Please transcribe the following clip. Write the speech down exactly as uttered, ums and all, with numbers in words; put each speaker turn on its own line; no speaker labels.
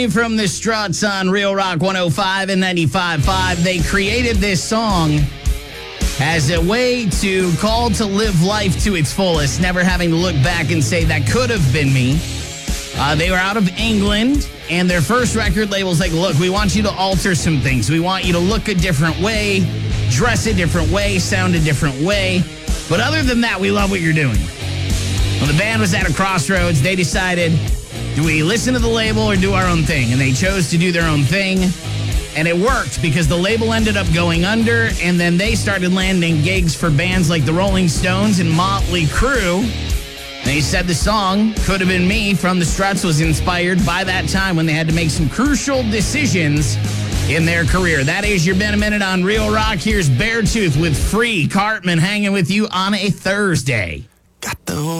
From the Struts on Real Rock one oh five and ninety-five point five. They created this song as a way to call to live life to its fullest, never having to look back and say, that could have been me. Uh, they were out of England, and their first record label's like, look, we want you to alter some things. We want you to look a different way, dress a different way, sound a different way. But other than that, we love what you're doing. When the band was at a crossroads, they decided, do we listen to the label or do our own thing? And they chose to do their own thing. And it worked because the label ended up going under, and then they started landing gigs for bands like the Rolling Stones and Motley Crue. They said the song, Could Have Been Me, from the Struts was inspired by that time when they had to make some crucial decisions in their career. That is your Been a Minute on Real Rock. Here's Beartooth with Free. Cartman hanging with you on a Thursday.
Got the